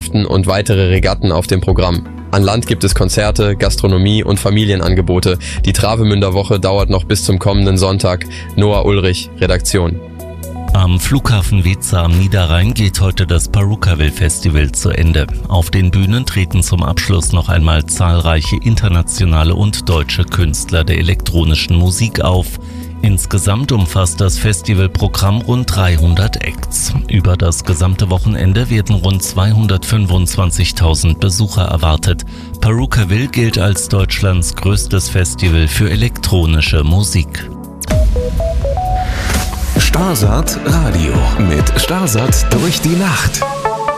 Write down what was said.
Meisterschaften und weitere Regatten auf dem Programm. An Land gibt es Konzerte, Gastronomie und Familienangebote. Die Travemünder Woche dauert noch bis zum kommenden Sonntag. Noah Ulrich, Redaktion. Am Flughafen Weeze am Niederrhein geht heute das Parukaville Festival zu Ende. Auf den Bühnen treten zum Abschluss noch einmal zahlreiche internationale und deutsche Künstler der elektronischen Musik auf. Insgesamt umfasst das Festivalprogramm rund 300 Acts. Über das gesamte Wochenende werden rund 225.000 Besucher erwartet. Parukaville gilt als Deutschlands größtes Festival für elektronische Musik. Starsat Radio mit Starsat durch die Nacht.